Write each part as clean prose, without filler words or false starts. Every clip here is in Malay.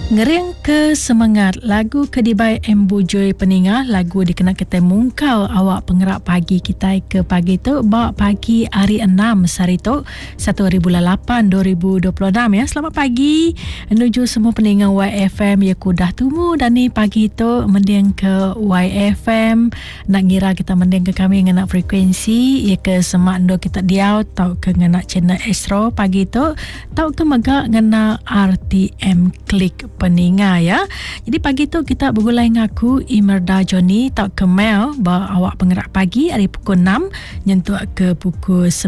Ngering ke semangat lagu Kedibai Embu Joy Peningah, lagu dikenal kita mungkau awak penggerak pagi kita ke pagi tu bawa pagi hari 6 sari tu 2008-2026 ya. Selamat pagi menuju semua pendengar YFM ya kudah tumu dan ni pagi tu mending ke YFM nak ngira kita mending ke kami dengan frekuensi ya ke semak ndo kita diau tau ke ngena channel Astro pagi tu tau ke megak ngena RTM Klik Peninga ya. Jadi pagi tu kita bergulai ngaku Imelda Johnny tau ke Mel bawa awak penggerak pagi hari pukul 6 nyentuh ke pukul 9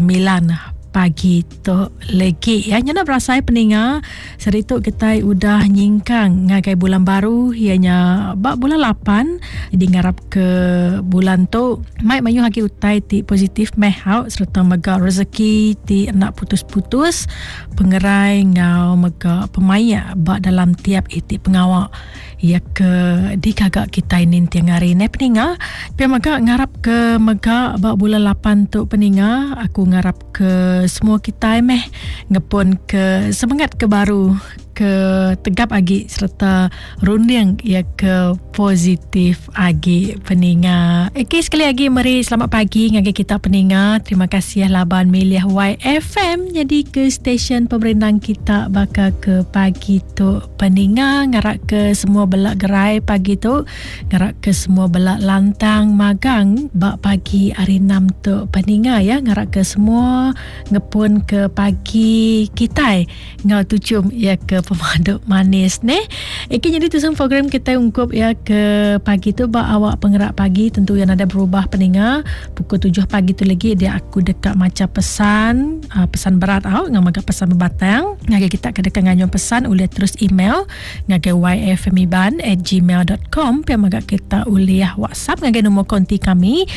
pagi tu lagi ya. Nyana berasai peninga seri tu kita udah nyingkang ngagai bulan baru ianya bak bulan 8 jadi ngarap ke bulan tu mai mayu haki utai ti positif meh out serta mega rezeki ti nak putus-putus pengerai ngau mega pemaya bak dalam tiap itik pengawak ya ke di kagak kita ini tiang hari ni peninga pia mega ngarap ke mega bak bulan 8 tu peninga aku ngarap ke semua kita meh ngepun ke semangat ke baru ke tegap agi serta runding ya ke positif agi peninga. Okey sekali lagi mari selamat pagi ngagi kita peninga. Terima kasih laban milih YFM jadi ke stesen pemerintahan kita bakal ke pagi tu peninga ngarak ke semua belak gerai pagi tu ngarak ke semua belak lantang magang bak pagi hari 6 tu peninga ya ngarak ke semua ngepun ke pagi kita ngau tucum ya ke pemaduk manis ni. Okey jadi tu semua program kita ungkup ya ke pagi tu bak awak penggerak pagi tentu yang ada berubah peninga pukul 7 pagi tu lagi dia aku dekat macam pesan pesan berat awak ngam agak pesan berbatang ngage kita ke dekat nganyong pesan boleh terus email ngage yfmiban@gmail.com pia magak kita uliah WhatsApp ngage nombor konti kami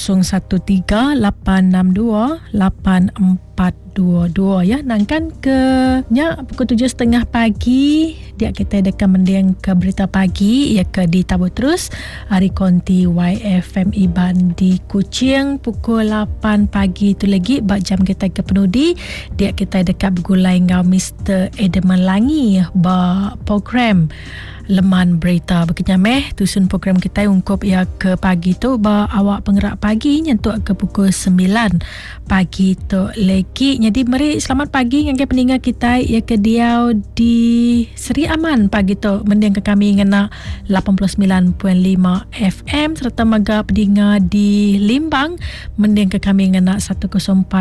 0138628422 ya. Nangkan ke nya pukul 7.30 pagi dia kita dekat mendiang ke berita pagi ya ke di tabu terus hari konti YFM Iban di Kuching pukul 8 pagi tu lagi bak jam kita ke penudi dia kita dekat bergulai ngau Mr. Edeman Langi ba program Leman Berita berkenyameh tusun program kita ungkup ya ke pagi tu ba awak penggerak pagi nyentuh ke pukul 9 pagi tu lagi. Jadi mari selamat pagi ngangge pendengar kita ya ke diau di Seri Aman pagi tu mendiang ke kami ngena 89.5 FM serta mega pendengar di Limbang mendiang ke kami ngena 104.9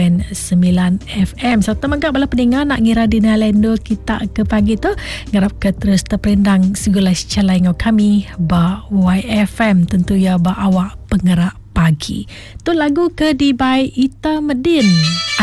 FM serta mega bala pendengar nak ngira di Nalendo kita ke pagi tu ngarap ke terus terperendang segala secalai ngau kami ba YFM tentu ya ba awak penggerak pagi. Tu lagu Kedibai Ita Medin.